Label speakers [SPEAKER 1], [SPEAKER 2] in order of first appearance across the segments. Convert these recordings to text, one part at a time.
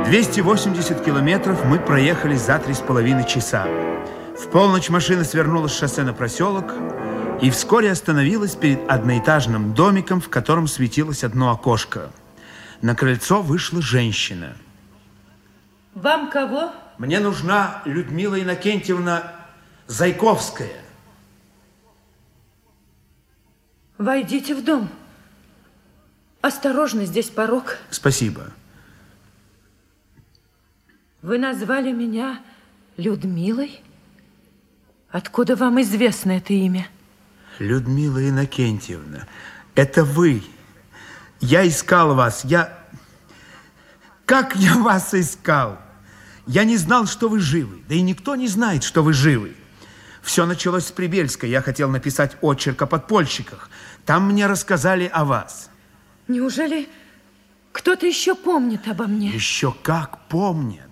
[SPEAKER 1] 280 километров мы проехали за 3,5 часа. В полночь машина свернула с шоссе на проселок и вскоре остановилась перед одноэтажным домиком, в котором светилось одно окошко. На крыльцо вышла женщина.
[SPEAKER 2] Вам кого?
[SPEAKER 1] Мне нужна Людмила Иннокентьевна Зайковская.
[SPEAKER 2] Войдите в дом. Осторожно, здесь порог.
[SPEAKER 1] Спасибо.
[SPEAKER 2] Вы назвали меня Людмилой? Откуда вам известно это имя?
[SPEAKER 1] Людмила Иннокентьевна, это вы. Я искал вас. Как я вас искал? Я не знал, что вы живы. Да и никто не знает, что вы живы. Все началось с Прибельска. Я хотел написать очерк о подпольщиках. Там мне рассказали о вас.
[SPEAKER 2] Неужели кто-то еще помнит обо мне?
[SPEAKER 1] Еще как помнят.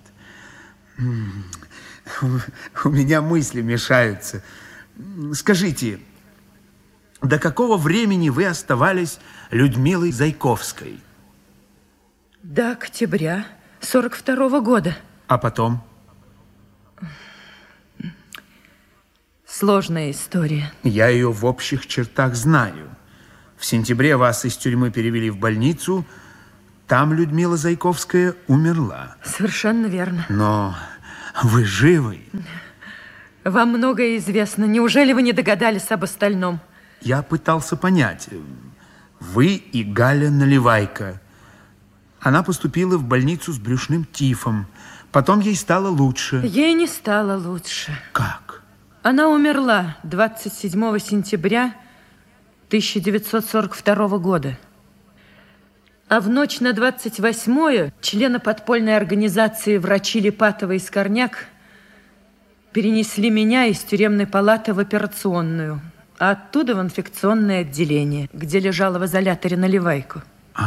[SPEAKER 1] У меня мысли мешаются. Скажите, до какого времени вы оставались Людмилой Зайковской?
[SPEAKER 2] До октября 42-го года.
[SPEAKER 1] А потом?
[SPEAKER 2] Сложная история.
[SPEAKER 1] Я ее в общих чертах знаю. В сентябре вас из тюрьмы перевели в больницу. Там Людмила Зайковская умерла.
[SPEAKER 2] Совершенно верно.
[SPEAKER 1] Но вы живы.
[SPEAKER 2] Вам многое известно. Неужели вы не догадались об остальном?
[SPEAKER 1] Я пытался понять. Вы и Галя Наливайко. Она поступила в больницу с брюшным тифом. Потом ей стало лучше.
[SPEAKER 2] Ей не стало лучше.
[SPEAKER 1] Как?
[SPEAKER 2] Она умерла 27 сентября 1942 года. А в ночь на 28-е члены подпольной организации врачи Липатова и Скорняк перенесли меня из тюремной палаты в операционную, а оттуда в инфекционное отделение, где лежала в изоляторе Наливайко.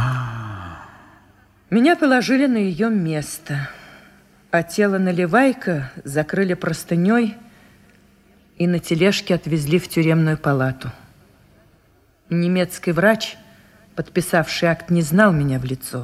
[SPEAKER 2] Меня положили на ее место, а тело Наливайко закрыли простыней и на тележке отвезли в тюремную палату. Немецкий врач, подписавший акт, не знал меня в лицо.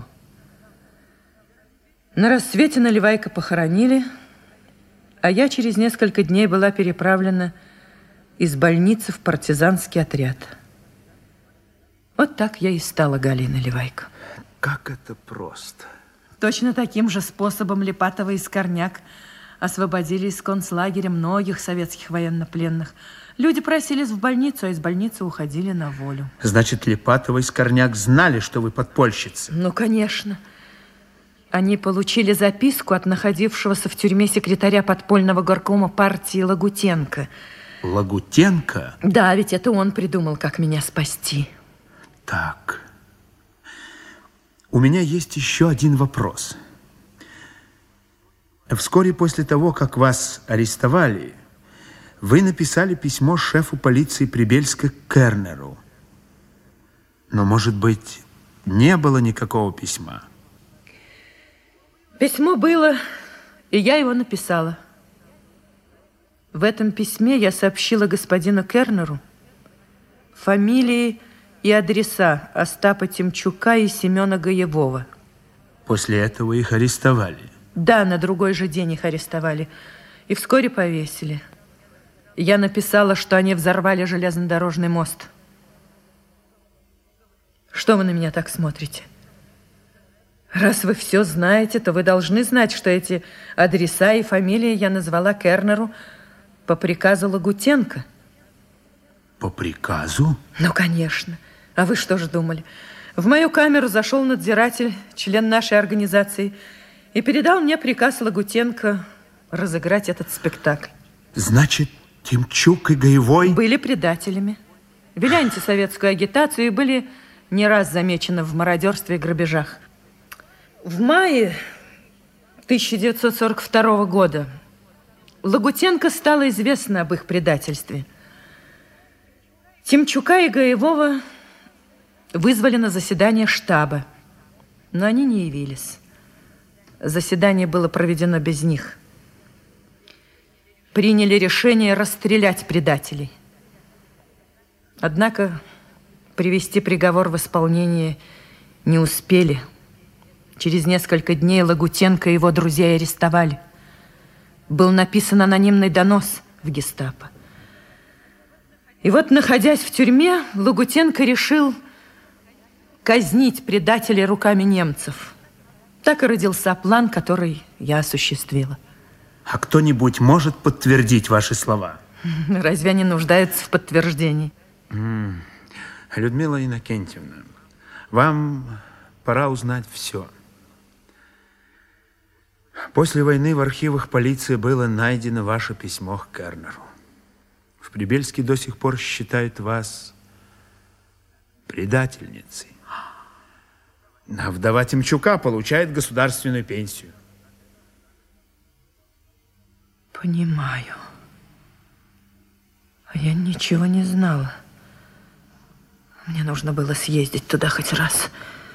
[SPEAKER 2] На рассвете Наливайко похоронили, а я через несколько дней была переправлена из больницы в партизанский отряд. Вот так я и стала Галей Наливайко.
[SPEAKER 1] Как это просто.
[SPEAKER 2] Точно таким же способом Липатова и Скорняк освободили из концлагеря многих советских военнопленных. Люди просились в больницу, а из больницы уходили на волю.
[SPEAKER 1] Значит, Липатова и Скорняк знали, что вы подпольщица?
[SPEAKER 2] Ну, конечно. Они получили записку от находившегося в тюрьме секретаря подпольного горкома партии Лагутенко.
[SPEAKER 1] Лагутенко?
[SPEAKER 2] Да, ведь это он придумал, как меня спасти.
[SPEAKER 1] Так. У меня есть еще один вопрос. Вскоре после того, как вас арестовали, вы написали письмо шефу полиции Прибельска Кернеру. Но, может быть, не было никакого письма?
[SPEAKER 2] Письмо было, и я его написала. В этом письме я сообщила господину Кернеру фамилии и адреса Остапа Тимчука и Семена Гаевого.
[SPEAKER 1] После этого их арестовали?
[SPEAKER 2] Да, на другой же день их арестовали и вскоре повесили. Я написала, что они взорвали железнодорожный мост. Что вы на меня так смотрите? Раз вы все знаете, то вы должны знать, что эти адреса и фамилии я назвала Кернеру по приказу Лагутенко.
[SPEAKER 1] По приказу?
[SPEAKER 2] Ну, конечно. А вы что же думали? В мою камеру зашел надзиратель, член нашей организации, и передал мне приказ Лагутенко разыграть этот спектакль.
[SPEAKER 1] Значит, Тимчук и Гаевой
[SPEAKER 2] были предателями, вели антисоветскую агитацию и были не раз замечены в мародерстве и грабежах. В мае 1942 года Лагутенко стало известно об их предательстве. Тимчука и Гаевого вызвали на заседание штаба, но они не явились. Заседание было проведено без них. Приняли решение расстрелять предателей. Однако привести приговор в исполнение не успели. Через несколько дней Лагутенко и его друзья арестовали. Был написан анонимный донос в гестапо. И вот, находясь в тюрьме, Лагутенко решил казнить предателей руками немцев. Так и родился план, который я осуществила.
[SPEAKER 1] А кто-нибудь может подтвердить ваши слова?
[SPEAKER 2] Разве они нуждаются в подтверждении?
[SPEAKER 1] Людмила Иннокентьевна, вам пора узнать все. После войны в архивах полиции было найдено ваше письмо к Кернеру. В Прибельске до сих пор считают вас предательницей. А вдова Тимчука получает государственную пенсию.
[SPEAKER 2] Понимаю. А я ничего не знала. Мне нужно было съездить туда хоть раз.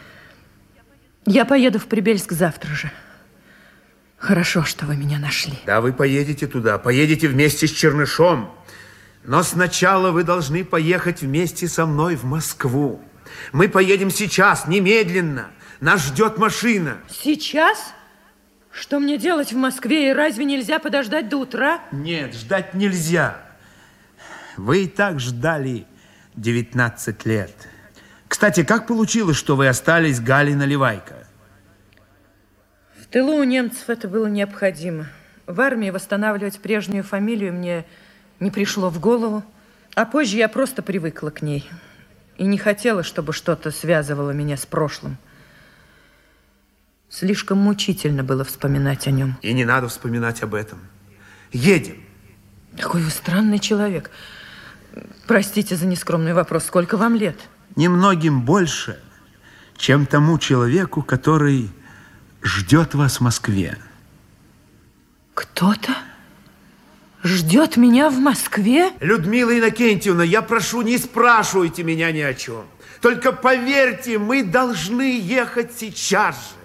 [SPEAKER 2] Я поеду в Прибельск завтра же. Хорошо, что вы меня нашли.
[SPEAKER 1] Да, вы поедете туда, поедете вместе с Чернышом. Но сначала вы должны поехать вместе со мной в Москву. Мы поедем сейчас, немедленно. Нас ждет машина.
[SPEAKER 2] Сейчас? Что мне делать в Москве? И разве нельзя подождать до утра?
[SPEAKER 1] Нет, ждать нельзя. Вы и так ждали 19 лет. Кстати, как получилось, что вы остались Галей Наливайко?
[SPEAKER 2] В тылу у немцев это было необходимо. В армии восстанавливать прежнюю фамилию мне не пришло в голову. А позже я просто привыкла к ней. И не хотела, чтобы что-то связывало меня с прошлым. Слишком мучительно было вспоминать о нем.
[SPEAKER 1] И не надо вспоминать об этом. Едем.
[SPEAKER 2] Какой вы странный человек. Простите за нескромный вопрос. Сколько вам лет?
[SPEAKER 1] Немногим больше, чем тому человеку, который ждет вас в Москве.
[SPEAKER 2] Кто-то ждет меня в Москве?
[SPEAKER 1] Людмила Иннокентьевна, я прошу, не спрашивайте меня ни о чем. Только поверьте, мы должны ехать сейчас же.